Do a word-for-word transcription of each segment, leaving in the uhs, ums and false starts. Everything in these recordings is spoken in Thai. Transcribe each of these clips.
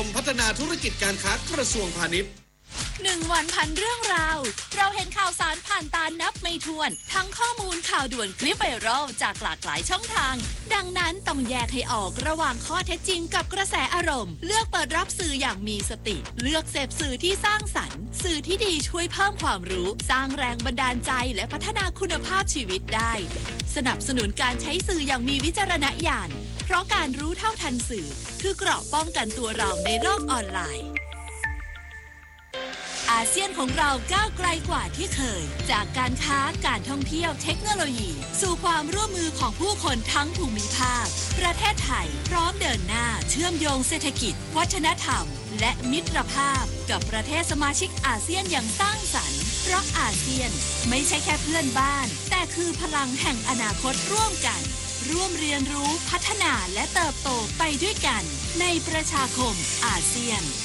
มพัฒนาธุรกิจการค้ากระทรวงพาณิชย์หนึ่งวันพันเรื่องราวเราเห็นข่าวสารผ่านตานับไม่ถ้วนทั้งข้อมูลข่าวด่วนคลิปไวรัลจากหลากหลายช่องทางดังนั้นต้องแยกให้ออกระหว่างข้อเท็จจริงกับกระแสอารมณ์เลือกเปิดรับสื่ออย่างมีสติเลือกเสพสื่อที่สร้างสรรค์สื่อที่ดีช่วยเพิ่มความรู้สร้างแรงบันดาลใจและพัฒนาคุณภาพชีวิตได้สนับสนุนการใช้สื่ออย่างมีวิจารณญาณเพราะการรู้เท่าทันสื่อคือเกราะป้องกันตัวเราในโลกออนไลน์อาเซียนของเราก้าวไกลกว่าที่เคยจากการค้าการท่องเที่ยวเทคโนโลยีสู่ความร่วมมือของผู้คนทั้งภูมิภาคประเทศไทยพร้อมเดินหน้าเชื่อมโยงเศรษฐกิจวัฒนธรรมและมิตรภาพกับประเทศสมาชิกอาเซียนอย่างสร้างสรรค์เพราะอาเซียนไม่ใช่แค่เพื่อนบ้านแต่คือพลังแห่งอนาคตร่วมกันร่วมเรียนรู้พัฒนาและเติบโตไปด้วยกันในประชาคมอาเซียน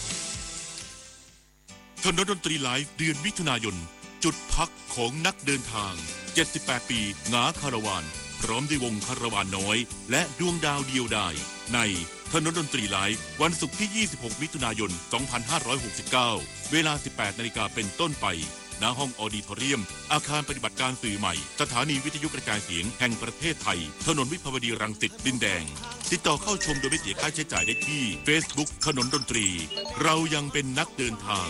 ถนนดนตรีไลฟ์เดือนมิถุนายนจุดพักของนักเดินทางเจ็ดสิบแปดปีหงาคาราวานพร้อมด้วยวงคาราวานน้อยและดวงดาวเดียวดายในถนนดนตรีไลฟ์วันศุกร์ที่ยี่สิบหกมิถุนายนสองพันห้าร้อยหกสิบเก้าเวลา สิบแปดนาฬิกาเป็นต้นไปณห้องออดิทอเรียมอาคารปฏิบัติการสื่อใหม่สถานีวิทยุกระจายเสียงแห่งประเทศไทยถนนวิภาวดีรังสิตดินแดงติดต่อเข้าชมโดยไม่เสียค่าใช้จ่ายได้ที่ Facebook ถนนดนตรีเรายังเป็นนักเดินทาง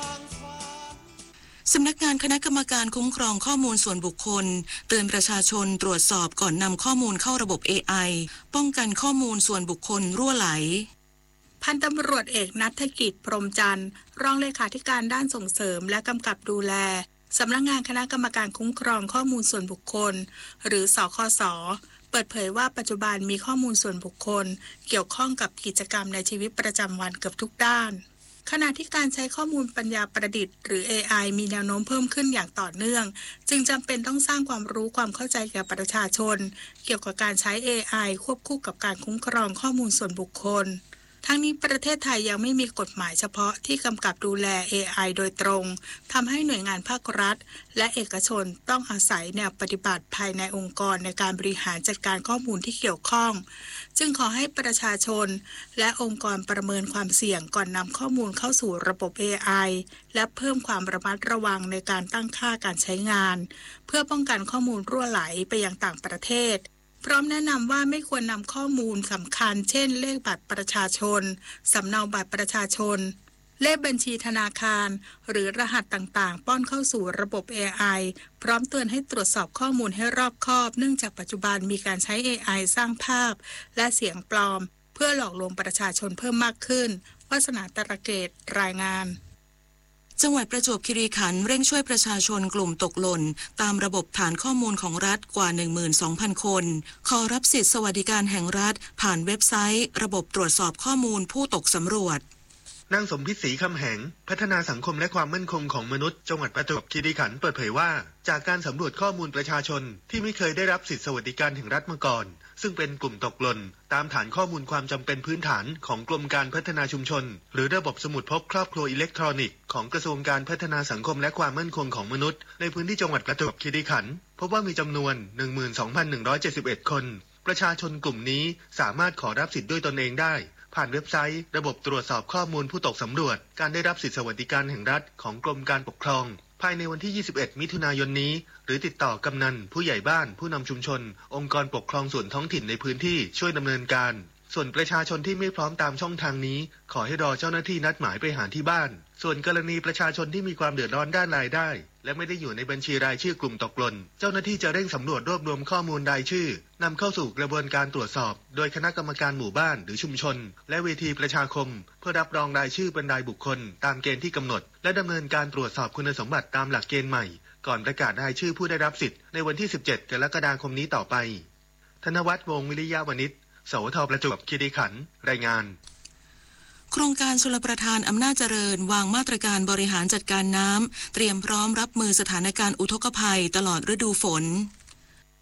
สำนักงานคณะกรรมการคุ้มครองข้อมูลส่วนบุคคลเตือนประชาชนตรวจสอบก่อนนำข้อมูลเข้าระบบ เอ ไอ ป้องกันข้อมูลส่วนบุคคลรั่วไหลพันตำรวจเอกณัฐกิจพรหมจันทร์รองเลขาธิการด้านส่งเสริมและกำกับดูแลสำนักงานคณะกรรมการคุ้มครองข้อมูลส่วนบุคคลหรือสคส.เปิดเผยว่าปัจจุบันมีข้อมูลส่วนบุคคลเกี่ยวข้องกับกิจกรรมในชีวิตประจำวันเกือบทุกด้านขณะที่การใช้ข้อมูลปัญญาประดิษฐ์หรือ เอ ไอ มีแนวโน้มเพิ่มขึ้นอย่างต่อเนื่องจึงจำเป็นต้องสร้างความรู้ความเข้าใจแก่ประชาชนเกี่ยวกับการใช้ เอ ไอ ควบคู่กับการคุ้มครองข้อมูลส่วนบุคคลทั้งนี้ประเทศไทยยังไม่มีกฎหมายเฉพาะที่กำกับดูแล เอ ไอ โดยตรงทำให้หน่วยงานภาครัฐและเอกชนต้องอาศัยแนวปฏิบัติภายในองค์กรในการบริหารจัดการข้อมูลที่เกี่ยวข้องจึงขอให้ประชาชนและองค์กรประเมินความเสี่ยงก่อนนำข้อมูลเข้าสู่ระบบ เอ ไอ และเพิ่มความระมัดระวังในการตั้งค่าการใช้งานเพื่อป้องกันข้อมูลรั่วไหลไปยังต่างประเทศพร้อมแนะนำว่าไม่ควรนำข้อมูลสำคัญเช่นเลขบัตรประชาชนสำเนาบัตรประชาชนเลขบัญชีธนาคารหรือรหัสต่างๆป้อนเข้าสู่ระบบ เอ ไอ พร้อมเตือนให้ตรวจสอบข้อมูลให้รอบคอบเนื่องจากปัจจุบันมีการใช้ เอ ไอ สร้างภาพและเสียงปลอมเพื่อหลอกลวงประชาชนเพิ่มมากขึ้นวาสนาตระเกตรายงานจังหวัดประจวบคีรีขันธ์เร่งช่วยประชาชนกลุ่มตกหล่นตามระบบฐานข้อมูลของรัฐกว่า หนึ่งหมื่นสองพัน คนขอรับสิทธิสวัสดิการแห่งรัฐผ่านเว็บไซต์ระบบตรวจสอบข้อมูลผู้ตกสำรวจนางสมพิษศรีคำแหงพัฒนาสังคมและความมั่นคงของมนุษย์จังหวัดประจวบคีรีขันธ์เปิดเผยว่าจากการสำรวจข้อมูลประชาชนที่ไม่เคยได้รับสิทธิสวัสดิการแห่งรัฐมาก่อนซึ่งเป็นกลุ่มตกหล่นตามฐานข้อมูลความจำเป็นพื้นฐานของกรมการพัฒนาชุมชนหรือระบบสมุดพกครอบครัวอิเล็กทรอนิกส์ของกระทรวงการพัฒนาสังคมและความมั่นคงของมนุษย์ในพื้นที่จังหวัดประจวบคีรีขันธ์พบว่ามีจำนวน หนึ่งหมื่นสองพันหนึ่งร้อยเจ็ดสิบเอ็ด คนประชาชนกลุ่มนี้สามารถขอรับสิทธิ์ด้วยตนเองได้ผ่านเว็บไซต์ระบบตรวจสอบข้อมูลผู้ตกสำรวจการได้รับสิทธิสวัสดิการแห่งรัฐของกรมการปกครองภายในวันที่ยี่สิบเอ็ดมิถุนายนนี้หรือติดต่อกำนันผู้ใหญ่บ้านผู้นำชุมชนองค์กรปกครองส่วนท้องถิ่นในพื้นที่ช่วยดำเนินการส่วนประชาชนที่ไม่พร้อมตามช่องทางนี้ขอให้รอเจ้าหน้าที่นัดหมายไปหาที่บ้านส่วนกรณีประชาชนที่มีความเดือดร้อนด้านรายได้และไม่ได้อยู่ในบัญชีรายชื่อกลุ่มตกหล่นเจ้าหน้าที่จะเร่งสำรวจรวบรวมข้อมูลรายชื่อนำเข้าสู่กระบวนการตรวจสอบโดยคณะกรรมการหมู่บ้านหรือชุมชนและเวทีประชาคมเพื่อรับรองรายชื่อเป็นรายบุคคลตามเกณฑ์ที่กำหนดและดำเนินการตรวจสอบคุณสมบัติตามหลักเกณฑ์ใหม่ก่อนประกาศรายชื่อผู้ได้รับสิทธิ์ในวันที่สิบเจ็ดกรกฎาคมนี้ต่อไปธนวัฒน์วงศ์วิริยะวณิชสวทประจวบคีรีขันธ์รายงานโครงการชลประทานอำนาจเจริญวางมาตรการบริหารจัดการน้ำเตรียมพร้อมรับมือสถานการณ์อุทกภัยตลอดฤดูฝน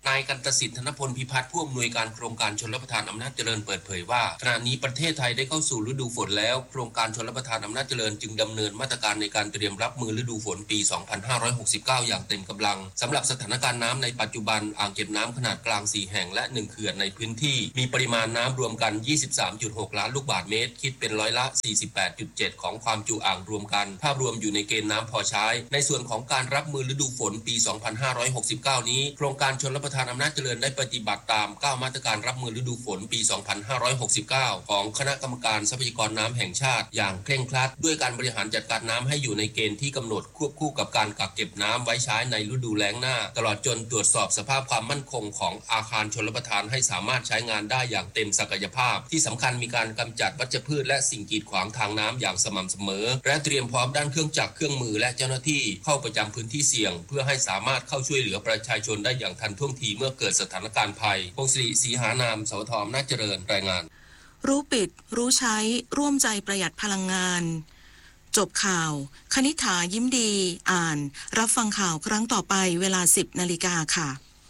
นายกันตสิทธิ์ธนพลพิพัฒน์ผู้อำนวยการโครงการชลประทานอำนาจเจริญเปิดเผยว่าขณะนี้ประเทศไทยได้เข้าสู่ฤดูฝนแล้วโครงการชลประทานอำนาจเจริญจึงดำเนินมาตรการในการเตรียมรับมือฤดูฝนปี สองพันห้าร้อยหกสิบเก้า อย่างเต็มกำลังสำหรับสถานการณ์น้ำในปัจจุบันอ่างเก็บน้ำขนาดกลางสี่แห่งและหนึ่งเขื่อนในพื้นที่มีปริมาณน้ำรวมกัน ยี่สิบสามจุดหก ล้านลูกบาศก์เมตรคิดเป็นร้อยละ สี่สิบแปดจุดเจ็ด ของความจุอ่างรวมกันภาพรวมอยู่ในเกณฑ์น้ำพอใช้ในส่วนของการรับมือฤดูฝนปี สองพันห้าร้อยหกสิบเก้า นี้โครงการชลประทานอำนาจเจริญได้ปฏิบัติตามเก้ามาตรการรับมือฤดูฝนปี สองพันห้าร้อยหกสิบเก้า ของคณะกรรมการทรัพยากรน้ำแห่งชาติอย่างเคร่งครัดด้วยการบริหารจัดการน้ำให้อยู่ในเกณฑ์ที่กำหนดควบคู่กับการกักเก็บน้ำไว้ใช้ในฤดูแล้งหน้าตลอดจนตรวจสอบสภาพความมั่นคงของอาคารชลประทานให้สามารถใช้งานได้อย่างเต็มศักยภาพที่สำคัญมีการกำจัดวัชพืชและสิ่งกีดขวางทางน้ำอย่างสม่ำเสมอและเตรียมพร้อมด้านเครื่องจักรเครื่องมือและเจ้าหน้าที่เข้าประจำพื้นที่เสี่ยงเพื่อให้สามารถเข้าช่วยเหลือประชาชนได้อย่างทันท่วงทีเมื่อเกิดสถานการณ์ภัยพงศรีศรีหานามสวทอำนาจเจริญรายงานรู้ปิดรู้ใช้ร่วมใจประหยัดพลังงานจบข่าวคณิษฐายิ้มดีอ่านรับฟังข่าวครั้งต่อไปเวลา สิบนาฬิกาค่ะ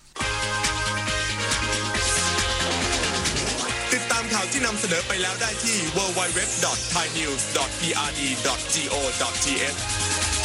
ติดตามข่าวที่นำเสนอไปแล้วได้ที่ ดับเบิลยู ดับเบิลยู ดับเบิลยู ดอท ไทยนิวส์ ดอท พี อาร์ ดี ดอท จี โอ ดอท ที เอช